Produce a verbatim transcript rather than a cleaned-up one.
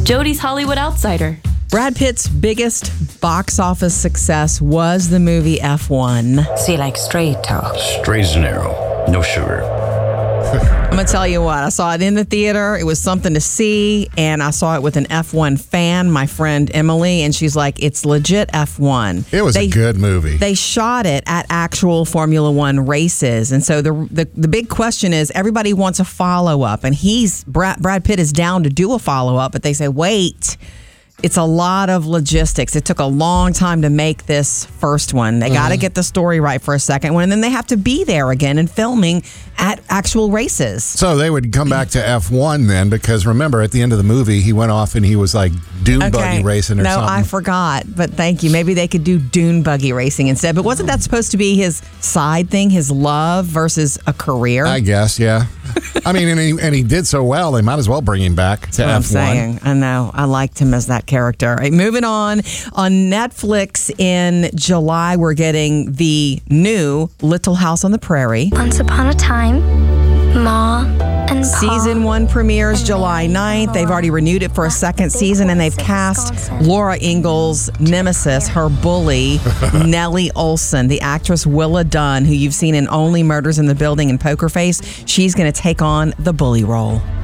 Jodie's Hollywood Outsider. Brad Pitt's biggest box office success was the movie F one. So you like straight talk? Straight as an arrow. No sugar. I'm going to tell you what, I saw it in the theater. It was something to see, and I saw it with an F one fan, my friend Emily, and she's like, it's legit F one. It was they, a good movie. They shot it at actual Formula One races, and so the the, the big question is, everybody wants a follow-up, and he's Brad, Brad Pitt is down to do a follow-up, but they say, wait, it's a lot of logistics. It took a long time to make this first one. They mm-hmm. got to get the story right for a second one, and then they have to be there again and filming at actual races. So they would come back to F one then, because remember, at the end of the movie, he went off and he was like dune okay. buggy racing or no, something. No, I forgot, but thank you. Maybe they could do dune buggy racing instead. But wasn't that supposed to be his side thing, his love versus a career? I guess, yeah. I mean, and he, and he did so well, they might as well bring him back to That's what F one. I'm saying. I know. I liked him as that character. All right, moving on. On Netflix in July, we're getting the new Little House on the Prairie. Once upon a time, Ma and Pa. Season one premieres July ninth. They've already renewed it for a second season, and they've cast Laura Ingalls' nemesis, her bully, Nellie Olson, the actress Willa Dunn, who you've seen in Only Murders in the Building and Poker Face. She's going to take on the bully role.